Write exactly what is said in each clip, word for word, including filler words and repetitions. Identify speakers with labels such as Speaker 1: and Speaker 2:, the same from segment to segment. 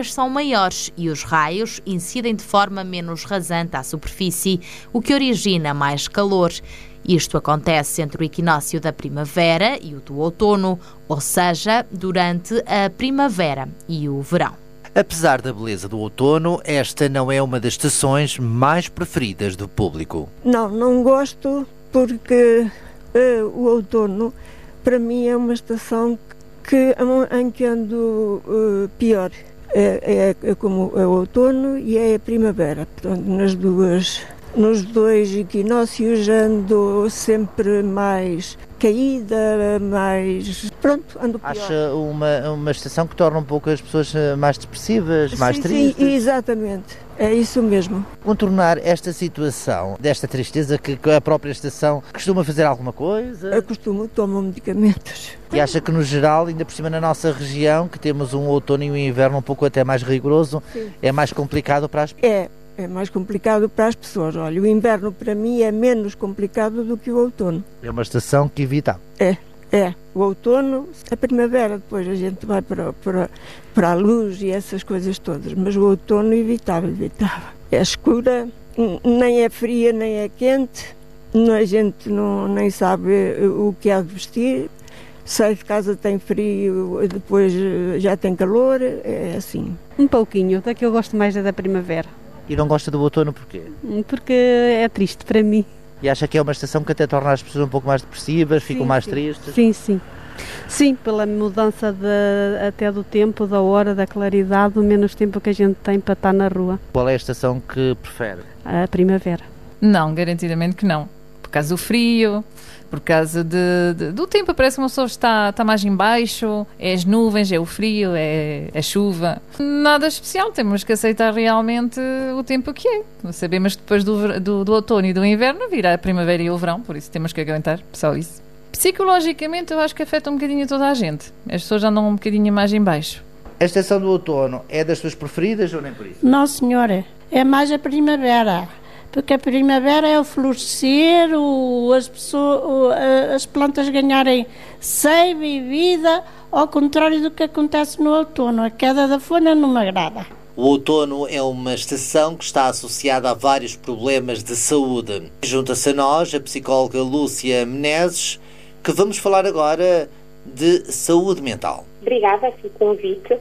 Speaker 1: são maiores e os raios incidem de forma menos rasante à superfície, o que origina mais calor. Isto acontece entre o equinócio da primavera e o do outono, ou seja, durante a primavera e o verão.
Speaker 2: Apesar da beleza do outono, esta não é uma das estações mais preferidas do público.
Speaker 3: Não, não gosto porque uh, o outono, para mim, é uma estação que, em que ando uh, pior. É, é, é como é o outono e é a primavera. Portanto, nas duas, nos dois equinócios ando sempre mais caída, mais... Pronto, ando pior.
Speaker 2: Acha uma, uma estação que torna um pouco as pessoas mais depressivas, mais
Speaker 3: sim,
Speaker 2: tristes?
Speaker 3: Sim, exatamente. É isso mesmo.
Speaker 2: Contornar esta situação, desta tristeza, que a própria estação costuma fazer alguma coisa?
Speaker 3: Eu costumo, tomo medicamentos.
Speaker 2: E acha que no geral, ainda por cima na nossa região, que temos um outono e um inverno um pouco até mais rigoroso, sim, é mais complicado para as pessoas?
Speaker 3: É, é mais complicado para as pessoas. Olha, o inverno para mim é menos complicado do que o outono.
Speaker 2: É uma estação que evita?
Speaker 3: É. É, o outono, a primavera, depois a gente vai para, para, para a luz e essas coisas todas, mas o outono evitava, evitava. É escura, nem é fria, nem é quente, a gente não, nem sabe o que há de vestir, sai de casa tem frio, depois já tem calor, é assim.
Speaker 4: Um pouquinho, até que eu gosto mais é da primavera.
Speaker 2: E não gosta do outono porquê?
Speaker 4: Porque é triste para mim.
Speaker 2: E acha que é uma estação que até torna as pessoas um pouco mais depressivas, ficam
Speaker 4: sim,
Speaker 2: mais
Speaker 4: sim.
Speaker 2: tristes?
Speaker 4: Sim, sim. Sim, pela mudança de, até do tempo, da hora, da claridade, o menos tempo que a gente tem para estar na rua.
Speaker 2: Qual é a estação que prefere?
Speaker 4: A primavera.
Speaker 5: Não, garantidamente que não. Por causa do frio, por causa de, de, do tempo, parece que uma pessoa está, está mais em baixo, é as nuvens, é o frio, é a chuva. Nada especial, temos que aceitar realmente o tempo que é. Sabemos que depois do, do, do outono e do inverno virá a primavera e o verão, por isso temos que aguentar, só isso. Psicologicamente eu acho que afeta um bocadinho toda a gente. As pessoas andam um bocadinho mais em baixo.
Speaker 2: A estação do outono é das suas preferidas ou nem por isso?
Speaker 6: Não, senhora, é mais a primavera. Porque a primavera é o florescer, o, as, pessoas, o, as plantas ganharem seiva e vida, ao contrário do que acontece no outono. A queda da folha não me agrada.
Speaker 2: O outono é uma estação que está associada a vários problemas de saúde. Junta-se a nós a psicóloga Lúcia Menezes, que vamos falar agora de saúde mental.
Speaker 7: Obrigada pelo convite.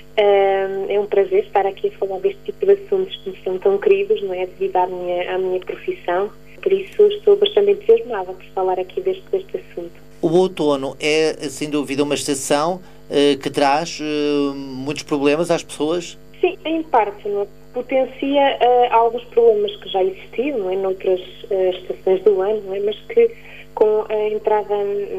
Speaker 7: É um prazer estar aqui a falar deste tipo de assuntos que me são tão queridos, não é? Devido à minha, à minha profissão. Por isso estou bastante entusiasmada por falar aqui deste, deste assunto.
Speaker 2: O outono é, sem dúvida, uma estação uh, que traz uh, muitos problemas às pessoas?
Speaker 7: Sim, em parte, não é? Potencia uh, alguns problemas que já existiam, não é? Noutras uh, estações do ano, não é? Mas que com a entrada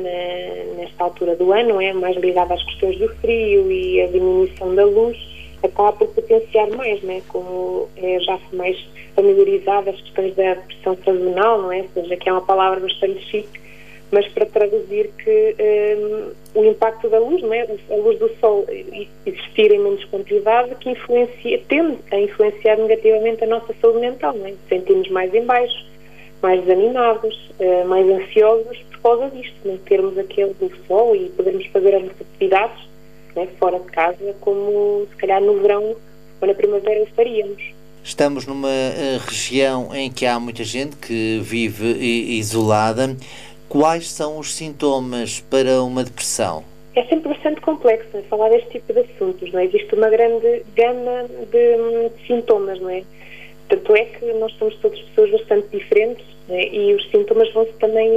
Speaker 7: na, nesta altura do ano, é mais ligada às questões do frio e a diminuição da luz, acaba por potenciar mais, não é? Como é já mais familiarizada as questões da pressão sazonal, não é? Ou seja, que é uma palavra bastante chique, mas para traduzir que um, o impacto da luz, não é? A luz do sol existir em menos quantidade, que influencia, tende a influenciar negativamente a nossa saúde mental, não é? Sentimos mais em baixo, mais desanimados, uh, mais ansiosos por causa disto, não termos aquele do sol e podermos fazer as nossas atividades, né, fora de casa, como se calhar no verão ou na primavera faríamos.
Speaker 2: Estamos numa uh, região em que há muita gente que vive isolada. Quais são os sintomas para uma depressão?
Speaker 7: É sempre bastante complexo, não é, falar deste tipo de assuntos, não é? Existe uma grande gama de, de sintomas, não é? Tanto é que nós somos todas pessoas bastante diferentes, né? E os sintomas vão-se também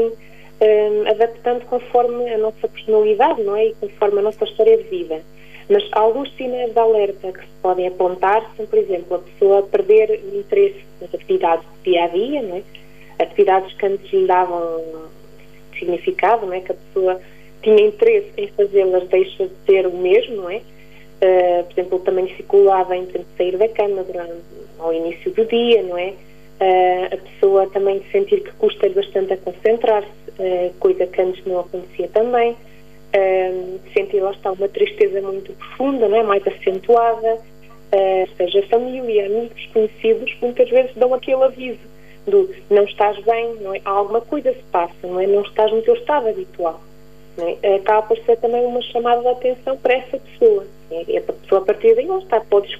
Speaker 7: um, adaptando conforme a nossa personalidade, não é? E conforme a nossa história de vida. Mas alguns sinais de alerta que se podem apontar são, por exemplo, a pessoa perder o interesse nas atividades do dia-a-dia, não é? Atividades que antes lhe davam significado, não é? Que a pessoa tinha interesse em fazê-las, deixa de ter o mesmo, não é? Uh, por exemplo, também dificuldade em sair da cama durante, ao início do dia, não é? Uh, a pessoa também sentir que custa bastante a concentrar-se, uh, coisa que antes não acontecia também. Uh, sentir, lá está, uma tristeza muito profunda, não é? Mais acentuada. Uh, seja a família, amigos, conhecidos, muitas vezes dão aquele aviso do não estás bem, não é? Alguma coisa se passa, não é? Não estás no teu estado habitual. Não é? Acaba por ser também uma chamada de atenção para essa pessoa. É? E a pessoa, a partir daí, lá está, pode